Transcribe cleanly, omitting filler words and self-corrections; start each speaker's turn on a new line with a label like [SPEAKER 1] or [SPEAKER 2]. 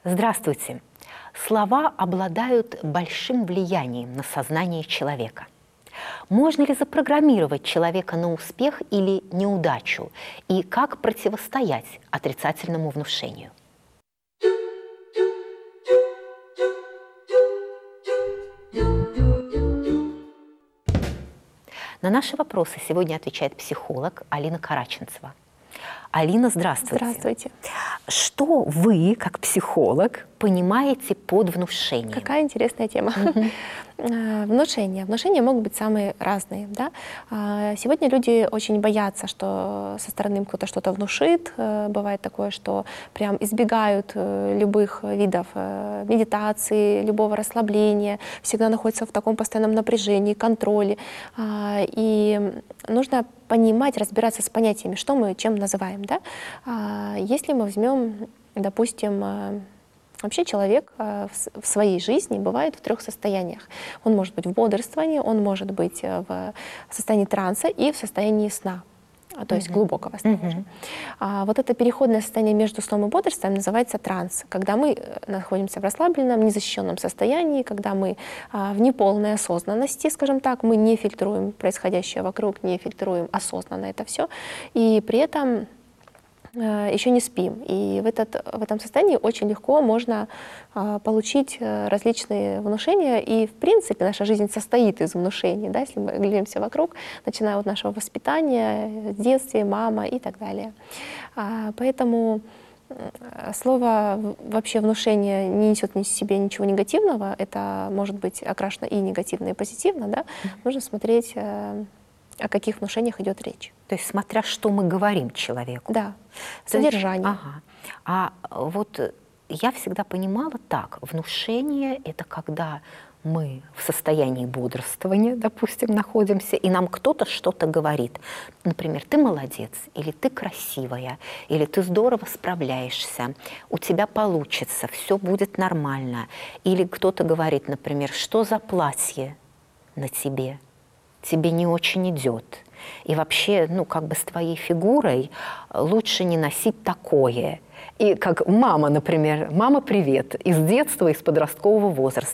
[SPEAKER 1] Здравствуйте. Слова обладают большим влиянием на сознание человека. Можно ли запрограммировать человека на успех или неудачу? И как противостоять отрицательному внушению? На наши вопросы сегодня отвечает психолог Алина Караченцева. Алина, здравствуйте.
[SPEAKER 2] Здравствуйте.
[SPEAKER 1] Что вы, как психолог, понимаете под внушением?
[SPEAKER 2] Какая интересная тема. Внушения. Внушения могут быть самые разные. Да? Сегодня люди очень боятся, что со стороны им кто-то что-то внушит. Бывает такое, что прям избегают любых видов медитации, любого расслабления, всегда находятся в таком постоянном напряжении, контроле. И нужно понимать, разбираться с понятиями, что мы чем называем. Да? Если мы возьмем, допустим, вообще человек в своей жизни бывает в 3 состояниях. Он может быть в бодрствовании, он может быть в состоянии транса и в состоянии сна, то есть глубокого сна. Вот это переходное состояние между сном и бодрствованием называется транс, когда мы находимся в расслабленном, незащищенном состоянии, когда мы в неполной осознанности, скажем так, мы не фильтруем происходящее вокруг, не фильтруем осознанно это все, и при этом еще не спим. И в этом состоянии очень легко можно получить различные внушения. И, в принципе, наша жизнь состоит из внушений, да, если мы глядимся вокруг, начиная от нашего воспитания, в детстве, мама и так далее. Поэтому слово вообще внушение не несет в себе ничего негативного. Это может быть окрашено и негативно, и позитивно. Да? Нужно смотреть, о каких внушениях идет речь.
[SPEAKER 1] То есть смотря что мы говорим человеку.
[SPEAKER 2] Да, содержание.
[SPEAKER 1] Ага. А вот я всегда понимала так, внушение — это когда мы в состоянии бодрствования, допустим, находимся, и нам кто-то что-то говорит. Например, ты молодец, или ты красивая, или ты здорово справляешься, у тебя получится, все будет нормально. Или кто-то говорит, например, что за платье на тебе? Тебе не очень идет. И вообще, как бы с твоей фигурой лучше не носить такое. И как мама, например, мама, привет, из детства, из подросткового возраста.